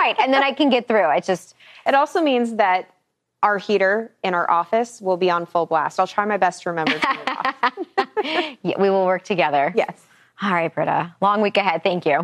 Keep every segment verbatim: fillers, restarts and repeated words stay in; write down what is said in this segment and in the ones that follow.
right. And then I can get through. I just. It also means that our heater in our office will be on full blast. I'll try my best to remember to turn it off. Yeah, we will work together. Yes. All right, Britta. Long week ahead. Thank you.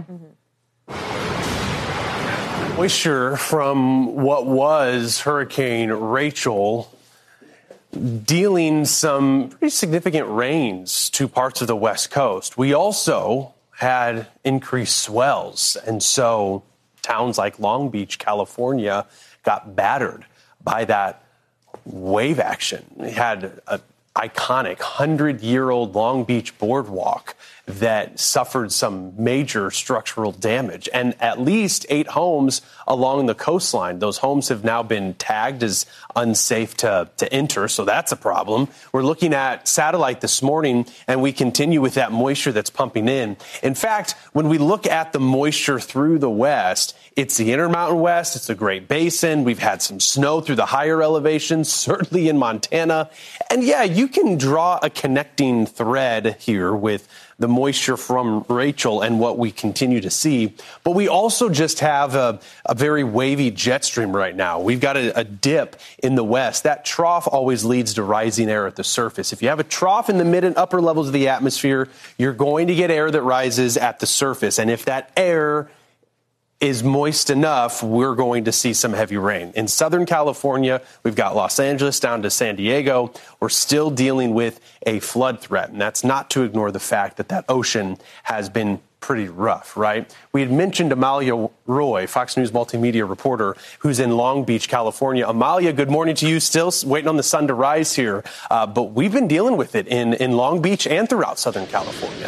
Mm-hmm. Moisture from what was Hurricane Rachel dealing some pretty significant rains to parts of the West Coast. We also had increased swells, and so towns like Long Beach, California, got battered by that wave action. We had an iconic hundred-year-old Long Beach boardwalk that suffered some major structural damage, and at least eight homes along the coastline. Those homes have now been tagged as unsafe to, to enter, so that's a problem. We're looking at satellite this morning, and we continue with that moisture that's pumping in. In fact, when we look at the moisture through the west, it's the Intermountain West, it's the Great Basin. We've had some snow through the higher elevations, certainly in Montana. And yeah, you can draw a connecting thread here with the moisture from Rachel and what we continue to see. But we also just have a, a very wavy jet stream right now. We've got a, a dip in the west. That trough always leads to rising air at the surface. If you have a trough in the mid and upper levels of the atmosphere, you're going to get air that rises at the surface. And if that air is moist enough, we're going to see some heavy rain. In Southern California, we've got Los Angeles down to San Diego. We're still dealing with a flood threat, and that's not to ignore the fact that that ocean has been pretty rough, right? We had mentioned Amalia Roy, Fox News multimedia reporter, who's in Long Beach, California. Amalia, good morning to you. Still waiting on the sun to rise here, uh, but we've been dealing with it in, in Long Beach and throughout Southern California.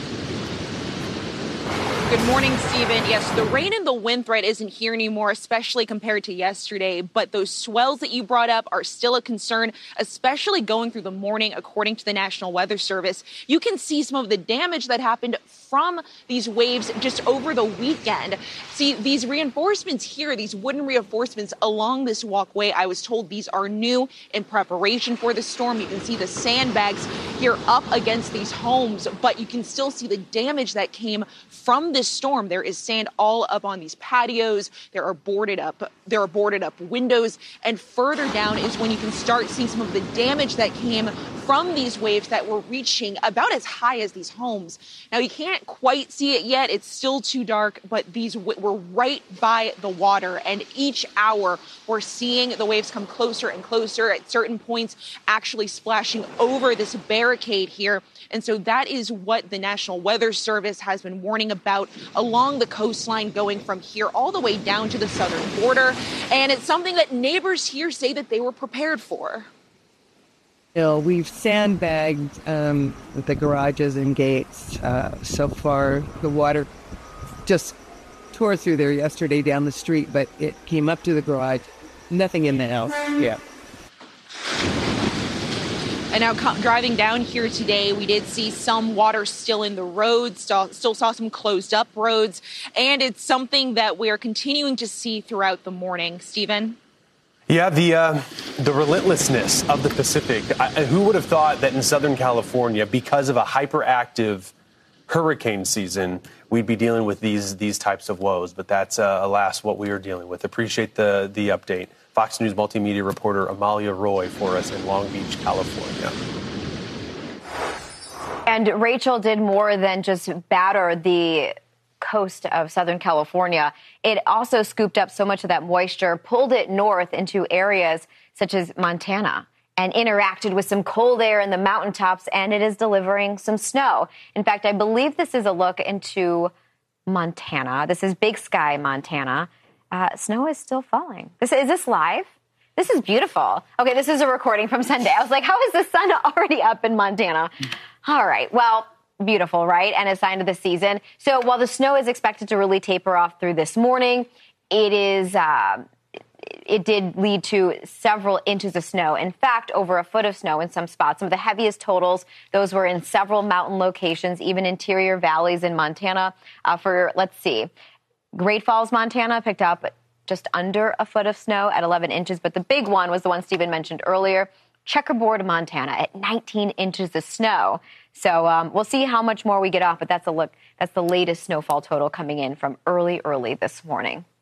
Good morning, Stephen. Yes, the rain and the wind threat isn't here anymore, especially compared to yesterday. But those swells that you brought up are still a concern, especially going through the morning, according to the National Weather Service. You can see some of the damage that happened from these waves just over the weekend. See, these reinforcements here, these wooden reinforcements along this walkway, I was told these are new in preparation for the storm. You can see the sandbags here up against these homes, but you can still see the damage that came from this storm. There is sand all up on these patios. There are boarded up, there are boarded up windows, and further down is when you can start seeing some of the damage that came from these waves that were reaching about as high as these homes. Now, you can't quite see it yet. It's still too dark, but these were right by the water. And each hour, we're seeing the waves come closer and closer, at certain points actually splashing over this barricade here. And so that is what the National Weather Service has been warning about along the coastline, going from here all the way down to the southern border. And it's something that neighbors here say that they were prepared for. You know, we've sandbagged um, the garages and gates. Uh, so far, the water just tore through there yesterday down the street, but it came up to the garage. Nothing in the house. Yeah. And now driving down here today, we did see some water still in the roads, still, still saw some closed up roads, and it's something that we're continuing to see throughout the morning. Stephen? Yeah, the uh, the relentlessness of the Pacific. I, who would have thought that in Southern California, because of a hyperactive hurricane season, we'd be dealing with these these types of woes? But that's, uh, alas, what we are dealing with. Appreciate the the update. Fox News multimedia reporter Amalia Roy for us in Long Beach, California. And Rachel did more than just batter the coast of Southern California. It also scooped up so much of that moisture, pulled it north into areas such as Montana, and interacted with some cold air in the mountaintops, and it is delivering some snow. In fact, I believe this is a look into Montana. This is Big Sky, Montana. Uh, snow is still falling. This, is this live? This is beautiful. Okay, this is a recording from Sunday. I was like, how is the sun already up in Montana? All right, well, beautiful, right? And a sign of the season. So while the snow is expected to really taper off through this morning, it is uh, it did lead to several inches of snow. In fact, over a foot of snow in some spots. Some of the heaviest totals, those were in several mountain locations, even interior valleys in Montana. Uh, for, let's see, Great Falls, Montana picked up just under a foot of snow at eleven inches. But the big one was the one Stephen mentioned earlier, Checkerboard, Montana, at nineteen inches of snow. So um, we'll see how much more we get off, but that's a look. That's the latest snowfall total coming in from early, early this morning.